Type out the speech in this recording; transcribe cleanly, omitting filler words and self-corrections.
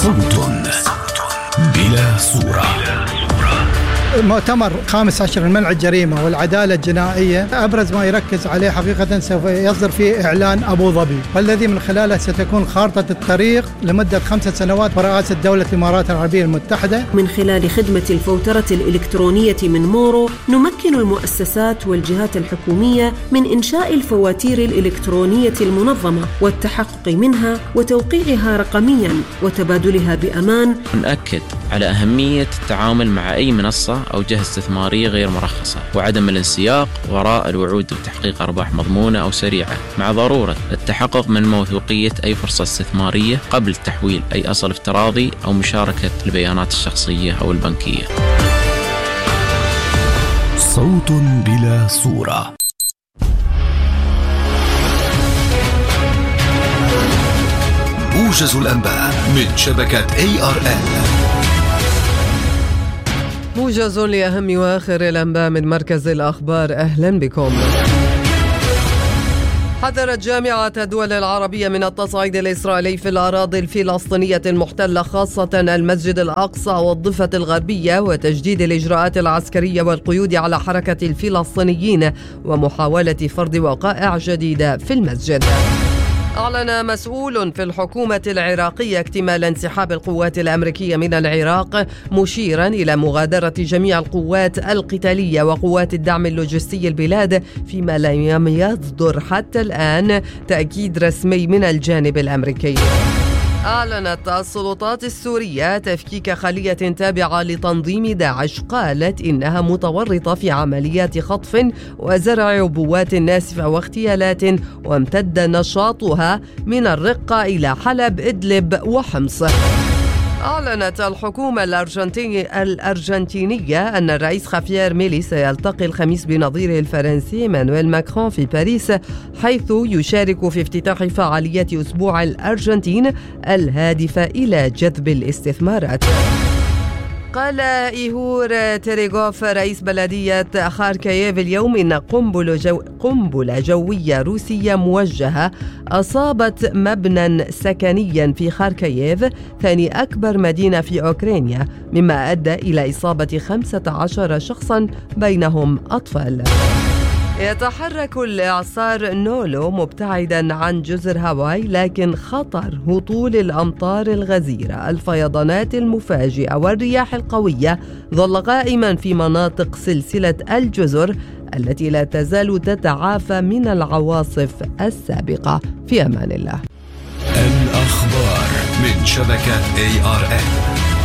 صوت بلا صورة. مؤتمر 15 المنع الجريمة والعدالة الجنائية أبرز ما يركز عليه حقيقة سوف يصدر فيه إعلان أبو ظبي، والذي من خلاله ستكون خارطة الطريق لمدة 5 سنوات برئاسة دولة الإمارات العربية المتحدة. من خلال خدمة الفوترة الإلكترونية من مورو نمكن المؤسسات والجهات الحكومية من إنشاء الفواتير الإلكترونية المنظمة والتحقق منها وتوقيعها رقميا وتبادلها بأمان. نأكد على أهمية التعامل مع أي منصة أو جهة استثمارية غير مرخصة، وعدم الانسياق وراء الوعود بتحقيق أرباح مضمونة أو سريعة، مع ضرورة التحقق من موثوقية أي فرصة استثمارية قبل تحويل أي أصل افتراضي أو مشاركة البيانات الشخصية أو البنكية. صوت بلا صورة. موجز الأنباء من شبكة ARN. موجز لأهم وآخر الأنباء من مركز الأخبار. أهلا بكم. حذرت جامعة الدول العربية من التصعيد الإسرائيلي في الأراضي الفلسطينية المحتلة، خاصة المسجد الأقصى والضفة الغربية، وتجديد الإجراءات العسكرية والقيود على حركة الفلسطينيين ومحاولة فرض وقائع جديدة في المسجد. أعلن مسؤول في الحكومة العراقية اكتمال انسحاب القوات الأمريكية من العراق، مشيرا إلى مغادرة جميع القوات القتالية وقوات الدعم اللوجستي البلاد، فيما لم يصدر حتى الآن تأكيد رسمي من الجانب الأمريكي. أعلنت السلطات السورية تفكيك خلية تابعة لتنظيم داعش، قالت إنها متورطة في عمليات خطف وزرع عبوات ناسفة واغتيالات، وامتد نشاطها من الرقة إلى حلب، إدلب وحمص. أعلنت الحكومة الأرجنتينية أن الرئيس خافير ميلي سيلتقي الخميس بنظيره الفرنسي إيمانويل ماكرون في باريس، حيث يشارك في افتتاح فعاليات أسبوع الأرجنتين الهادفة إلى جذب الاستثمارات. قال إيهور تيريغوف رئيس بلدية خاركييف اليوم إن قنبلة جوية روسية موجهة أصابت مبنى سكنيا في خاركييف، ثاني أكبر مدينة في أوكرانيا، مما أدى إلى إصابة 15 شخصا بينهم أطفال. يتحرك الإعصار نولو مبتعدا عن جزر هاواي، لكن خطر هطول الأمطار الغزيرة، الفيضانات المفاجئة والرياح القوية ظل قائما في مناطق سلسلة الجزر التي لا تزال تتعافى من العواصف السابقة. في أمان الله. الأخبار من شبكة ARN.